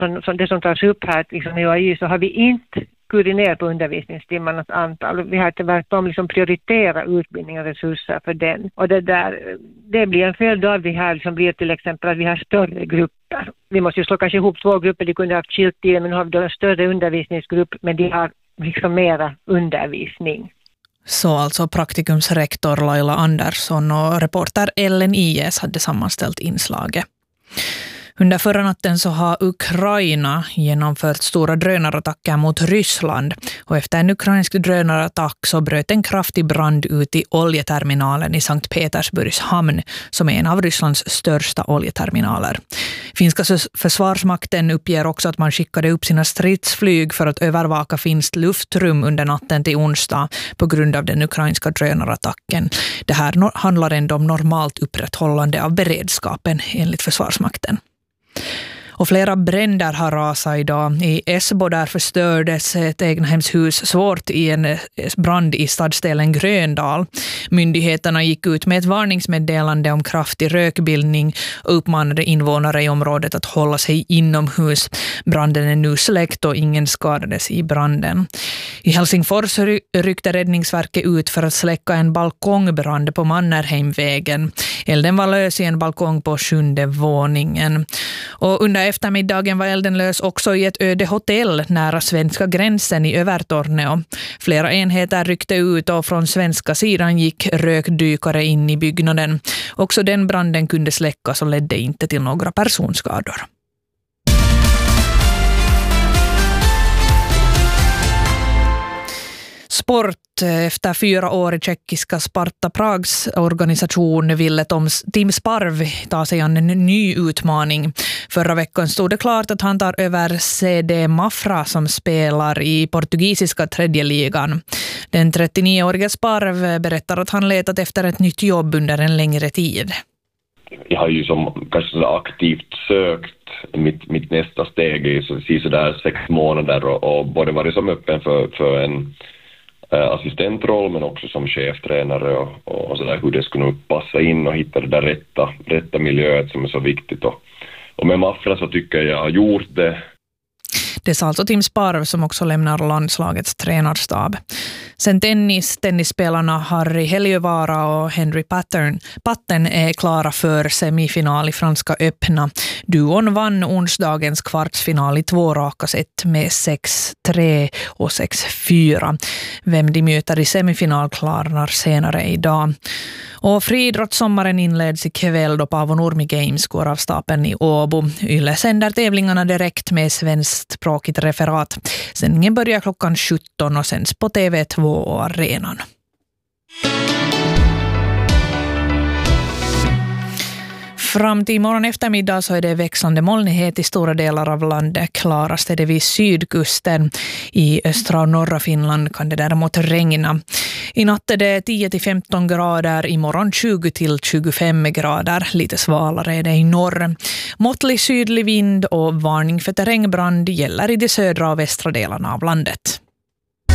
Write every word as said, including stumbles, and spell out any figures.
från, från det som tas upp här liksom i O A I, så har vi inte skurit ner på undervisningstimmarnas antal. Vi har tvärtom liksom prioritera utbildning och resurser för den. Och det där, det blir en följd av det här som blir till exempel att vi har större grupper. Vi måste ju slå kanske ihop två grupper, de kunde ha haft skilt tid, men nu har vi då en större undervisningsgrupp, men de har liksom mera undervisning. Så alltså praktikumsrektor Laila Andersson och reporter Ellen Ies hade sammanställt inslaget. Under förra natten så har Ukraina genomfört stora drönarattacker mot Ryssland, och efter en ukrainsk drönarattack så bröt en kraftig brand ut i oljeterminalen i Sankt Petersburgs hamn, som är en av Rysslands största oljeterminaler. Finska försvarsmakten uppger också att man skickade upp sina stridsflyg för att övervaka finskt luftrum under natten till onsdag på grund av den ukrainska drönarattacken. Det här handlar ändå om normalt upprätthållande av beredskapen enligt försvarsmakten. Och flera bränder har rasat idag. I Esbo där förstördes ett egnahemshus svårt i en brand i stadsdelen Gröndal. Myndigheterna gick ut med ett varningsmeddelande om kraftig rökbildning och uppmanade invånare i området att hålla sig inomhus. Branden är nu släckt och ingen skadades i branden. I Helsingfors ryckte Räddningsverket ut för att släcka en balkongbrand på Mannerheimvägen. Elden var lös i en balkong på sjunde våningen. Och under eftermiddagen var elden lös också i ett öde hotell nära svenska gränsen i Övertorneå. Flera enheter ryckte ut och från svenska sidan gick rökdykare in i byggnaden. Också den branden kunde släckas och ledde inte till några personskador. Sport. Efter fyra år i tjeckiska Sparta Prags organisation ville Tim Sparv ta sig an en ny utmaning. Förra veckan stod det klart att han tar över C D Mafra som spelar i portugisiska tredje ligan. Den trettionioårige Sparv berättar att han letat efter ett nytt jobb under en längre tid. Jag har ju som kanske så aktivt sökt mitt, mitt nästa steg i så, så där sex månader och, och både varit som öppen för, för en assistentroll men också som cheftränare och, och så där, hur det skulle passa in och hitta det där rätta, rätta miljöet som är så viktigt. Och, och med Mafra så tycker jag jag har gjort det. Det sa alltså Tim Sparv som också lämnar landslagets tränarstab. Sen tennis, tennisspelarna Harry Heliövara och Henry Pattern, Patten är klara för semifinal i Franska öppna. Duon vann onsdagens kvartsfinal i två raka set med sex tre och sex fyra. Vem de möter i semifinal klarnar senare idag. Och friidrottssommaren inleds ikväll då Paavo Nurmi Games går av stapeln i Åbo. Yle sänder tävlingarna direkt med svenskt språkigt referat. Sändningen börjar klockan sjutton och sänds på T V två och arenan. Fram till imorgon eftermiddag så är det växlande molnighet i stora delar av landet. Klarast är det vid sydkusten. I östra och norra Finland kan det däremot regna. I natt är det tio till femton grader, imorgon tjugo till tjugofem grader. Lite svalare är det i norr. Måttlig sydlig vind och varning för terrängbrand gäller i de södra och västra delarna av landet.